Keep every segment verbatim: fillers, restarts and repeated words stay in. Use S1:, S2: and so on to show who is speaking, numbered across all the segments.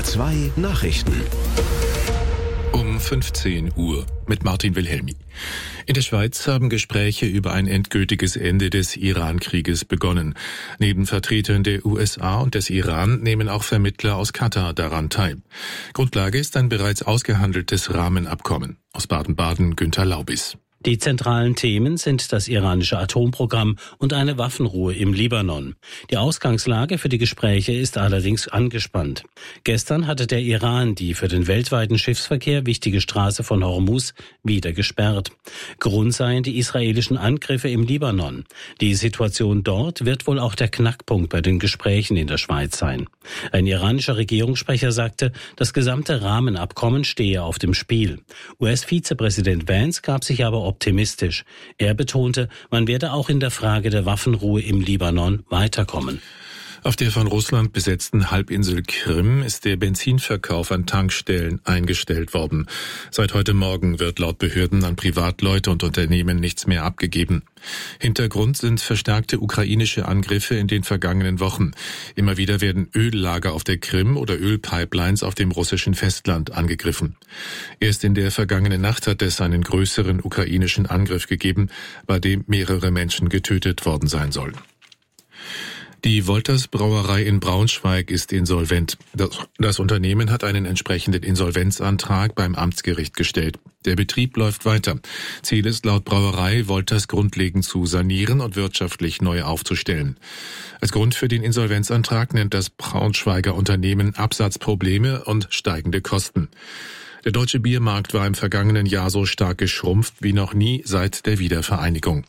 S1: A zwei Nachrichten.
S2: Um fünfzehn Uhr mit Martin Wilhelmi. In der Schweiz haben Gespräche über ein endgültiges Ende des Iran-Krieges begonnen. Neben Vertretern der U S A und des Iran nehmen auch Vermittler aus Katar daran teil. Grundlage ist ein bereits ausgehandeltes Rahmenabkommen. Aus Baden-Baden Günter Laubis.
S3: Die zentralen Themen sind das iranische Atomprogramm und eine Waffenruhe im Libanon. Die Ausgangslage für die Gespräche ist allerdings angespannt. Gestern hatte der Iran die für den weltweiten Schiffsverkehr wichtige Straße von Hormuz wieder gesperrt. Grund seien die israelischen Angriffe im Libanon. Die Situation dort wird wohl auch der Knackpunkt bei den Gesprächen in der Schweiz sein. Ein iranischer Regierungssprecher sagte, das gesamte Rahmenabkommen stehe auf dem Spiel. U S-Vizepräsident Vance gab sich aber optimistisch. Er betonte, man werde auch in der Frage der Waffenruhe im Libanon weiterkommen.
S2: Auf der von Russland besetzten Halbinsel Krim ist der Benzinverkauf an Tankstellen eingestellt worden. Seit heute Morgen wird laut Behörden an Privatleute und Unternehmen nichts mehr abgegeben. Hintergrund sind verstärkte ukrainische Angriffe in den vergangenen Wochen. Immer wieder werden Öllager auf der Krim oder Ölpipelines auf dem russischen Festland angegriffen. Erst in der vergangenen Nacht hat es einen größeren ukrainischen Angriff gegeben, bei dem mehrere Menschen getötet worden sein sollen. Die Wolters Brauerei in Braunschweig ist insolvent. Das, das Unternehmen hat einen entsprechenden Insolvenzantrag beim Amtsgericht gestellt. Der Betrieb läuft weiter. Ziel ist laut Brauerei, Wolters grundlegend zu sanieren und wirtschaftlich neu aufzustellen. Als Grund für den Insolvenzantrag nennt das Braunschweiger Unternehmen Absatzprobleme und steigende Kosten. Der deutsche Biermarkt war im vergangenen Jahr so stark geschrumpft wie noch nie seit der Wiedervereinigung.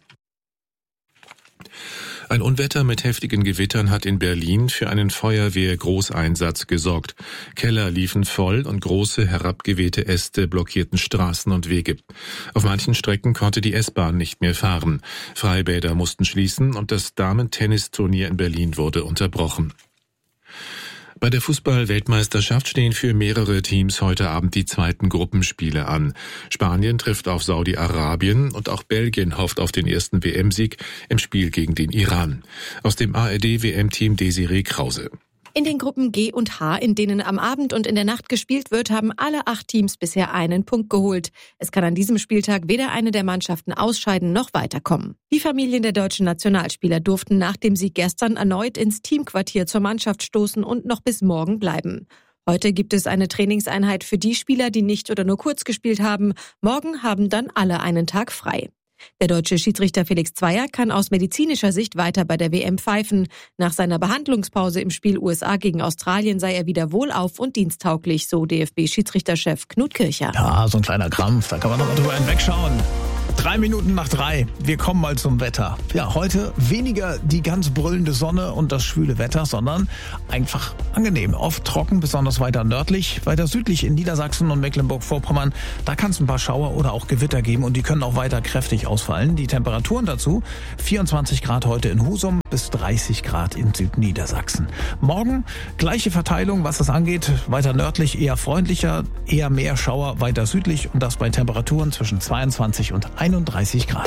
S2: Ein Unwetter mit heftigen Gewittern hat in Berlin für einen Feuerwehr-Großeinsatz gesorgt. Keller liefen voll und große herabgewehte Äste blockierten Straßen und Wege. Auf manchen Strecken konnte die S-Bahn nicht mehr fahren. Freibäder mussten schließen und das Damen-Tennisturnier in Berlin wurde unterbrochen. Bei der Fußball-Weltmeisterschaft stehen für mehrere Teams heute Abend die zweiten Gruppenspiele an. Spanien trifft auf Saudi-Arabien und auch Belgien hofft auf den ersten W M-Sieg im Spiel gegen den Iran. Aus dem A R D-W M-Team Desiree Krause.
S4: In den Gruppen G und H, in denen am Abend und in der Nacht gespielt wird, haben alle acht Teams bisher einen Punkt geholt. Es kann an diesem Spieltag weder eine der Mannschaften ausscheiden noch weiterkommen. Die Familien der deutschen Nationalspieler durften nach dem Sieg gestern erneut ins Teamquartier zur Mannschaft stoßen und noch bis morgen bleiben. Heute gibt es eine Trainingseinheit für die Spieler, die nicht oder nur kurz gespielt haben. Morgen haben dann alle einen Tag frei. Der deutsche Schiedsrichter Felix Zweier kann aus medizinischer Sicht weiter bei der W M pfeifen. Nach seiner Behandlungspause im Spiel U S A gegen Australien sei er wieder wohlauf und diensttauglich, so D F B-Schiedsrichterchef Knut Kircher.
S5: Ja, so ein kleiner Krampf, da kann man noch mal drüber hinwegschauen. Drei Minuten nach drei. Wir kommen mal zum Wetter. Ja, heute weniger die ganz brüllende Sonne und das schwüle Wetter, sondern einfach angenehm. Oft trocken, besonders weiter nördlich, weiter südlich in Niedersachsen und Mecklenburg-Vorpommern. Da kann es ein paar Schauer oder auch Gewitter geben und die können auch weiter kräftig ausfallen. Die Temperaturen dazu: vierundzwanzig Grad heute in Husum bis dreißig Grad in Südniedersachsen. Morgen gleiche Verteilung, was das angeht. Weiter nördlich eher freundlicher, eher mehr Schauer weiter südlich und das bei Temperaturen zwischen zweiundzwanzig und einunddreißig Grad.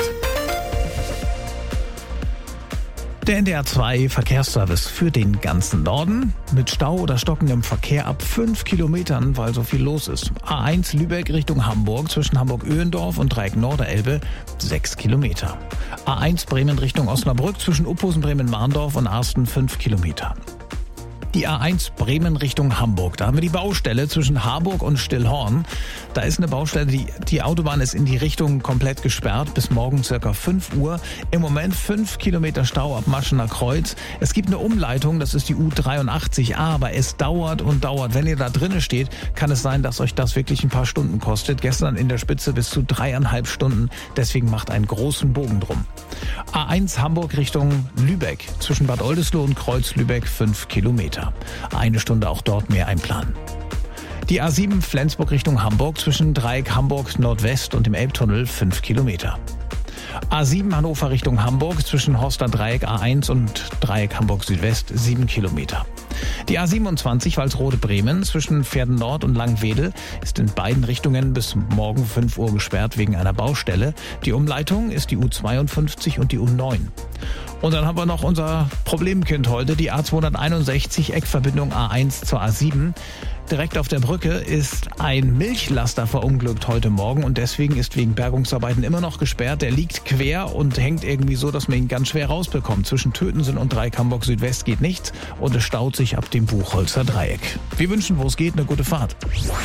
S5: Der N D R zwei Verkehrsservice für den ganzen Norden. Mit Stau oder stockendem Verkehr ab fünf Kilometern, weil so viel los ist. A eins Lübeck Richtung Hamburg zwischen Hamburg-Öhendorf und Dreieck Norderelbe sechs Kilometer. A eins Bremen Richtung Osnabrück zwischen Uphusen, Bremen-Marndorf und Arsten fünf Kilometer. Die A eins Bremen Richtung Hamburg. Da haben wir die Baustelle zwischen Harburg und Stillhorn. Da ist eine Baustelle, die, die Autobahn ist in die Richtung komplett gesperrt bis morgen circa fünf Uhr. Im Moment fünf Kilometer Stau ab Maschener Kreuz. Es gibt eine Umleitung, das ist die U dreiundachtzig A, aber es dauert und dauert. Wenn ihr da drinnen steht, kann es sein, dass euch das wirklich ein paar Stunden kostet. Gestern in der Spitze bis zu dreieinhalb Stunden. Deswegen macht einen großen Bogen drum. A eins Hamburg Richtung Lübeck. Zwischen Bad Oldesloe und Kreuz Lübeck fünf Kilometer. Eine Stunde auch dort mehr einplanen. Die A sieben Flensburg Richtung Hamburg zwischen Dreieck Hamburg Nordwest und dem Elbtunnel fünf Kilometer. A sieben Hannover Richtung Hamburg zwischen Horster Dreieck A eins und Dreieck Hamburg Südwest sieben Kilometer. Die A siebenundzwanzig Walsrode Bremen zwischen Pferden Nord und Langwedel ist in beiden Richtungen bis morgen fünf Uhr gesperrt wegen einer Baustelle. Die Umleitung ist die U zweiundfünfzig und die U neun. Und dann haben wir noch unser Problemkind heute, die A zweihunderteinundsechzig, Eckverbindung A eins zur A sieben. Direkt auf der Brücke ist ein Milchlaster verunglückt heute Morgen und deswegen ist wegen Bergungsarbeiten immer noch gesperrt. Der liegt quer und hängt irgendwie so, dass man ihn ganz schwer rausbekommt. Zwischen Tötensen und Dreieck-Hamburg Südwest geht nichts und es staut sich ab dem Buchholzer Dreieck. Wir wünschen, wo es geht, eine gute Fahrt.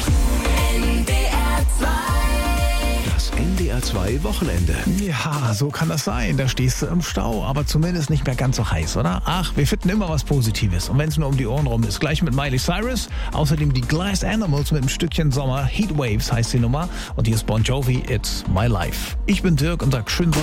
S1: Das N D R zwei Wochenende.
S5: Ja, so kann das sein. Da stehst du im Stau, aber zumindest nicht mehr ganz so heiß, oder? Ach, wir finden immer was Positives. Und wenn es nur um die Ohren rum ist. Gleich mit Miley Cyrus. Außerdem die Glass Animals mit einem Stückchen Sommer. Heatwaves heißt die Nummer. Und hier ist Bon Jovi, It's My Life. Ich bin Dirk und sag schön